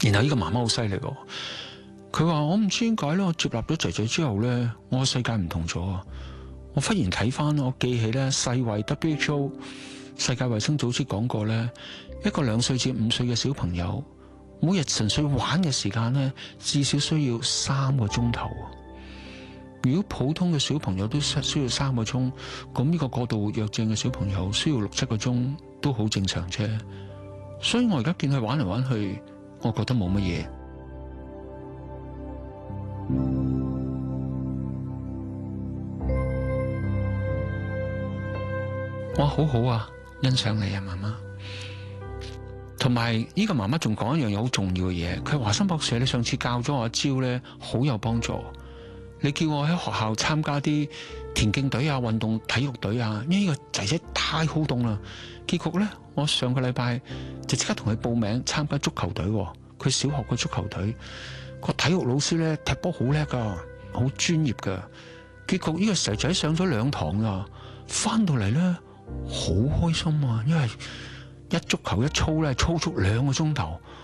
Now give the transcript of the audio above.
然後呢個媽媽好犀利喎，佢話我唔知點解咧，我接納咗仔仔之後咧，我個世界唔同咗啊！我忽然睇翻，我記起咧世衛 WHO 世界衛生組織講過咧，一個2歲至5歲嘅小朋友，每日純粹玩嘅時間咧，至少需要3個鐘頭。如果普通嘅小朋友都需要3個鐘，咁呢個過度活躍症嘅小朋友需要6-7個鐘都好正常啫。所以我而家見佢玩嚟玩去，我覺得冇乜嘢。我好好啊，欣賞你啊，媽媽。同埋呢個媽媽仲講一樣嘢好重要嘅嘢，佢話華生博士，你上次教咗我一招咧，好有幫助。你叫我喺學校參加啲田徑隊啊、運動體育隊啊，因為呢個仔仔太好動啦。結局咧，我上個禮拜就即刻同佢報名參加足球隊。佢小學個足球隊個體育老師咧踢波好叻噶，好專業噶。結局呢個仔仔上咗2堂啊，翻到嚟咧好開心啊，因為一足球一操咧操足2個鐘頭。